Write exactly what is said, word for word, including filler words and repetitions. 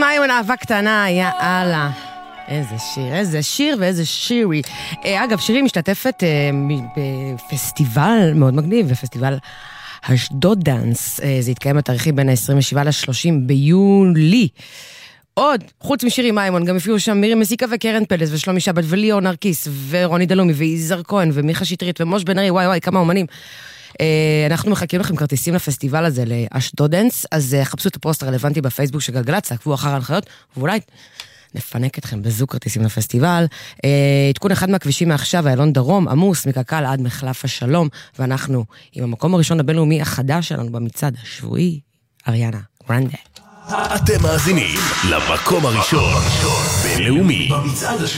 מיון אהבה קטנה, יאללה. איזה שיר, איזה שיר ואיזה שירי. אגב, שירי משתתפת בפסטיבל מאוד מגניב, בפסטיבל אשדוד דאנס. זה יתקיים בתאריכים בין ה-עשרים ושבעה לשלושים ביולי. עוד, חוץ משירי מימון, גם הפיעו שם מירי מסיקה וקרן פלס ושלומי שבת וליאור נרקיס ורוני דלומי ויזהר כהן ומיכה שטרית ומוש בן ארי, וואי וואי, כמה אומנים. אנחנו מחכים לכם כרטיסים לפסטיבל הזה, לאשדוד דאנס, אז חפשו את הפוסט הרלוונטי בפייסבוק של גלגלצ, תעקבו אחר ההנחיות, ואולי נפנק אתכם בזוג כרטיסים לפסטיבל. עדכון אחד מהכבישים מעכשיו, איילון דרום, עמוס, מקקל עד מחלף השלום, ואנחנו עם המקום הראשון הבינלאומי החדש שלנו במצעד השבועי, אריאנה גרנדה. אתם מאזינים למקום הראשון בינלאומי במצעד השבועי.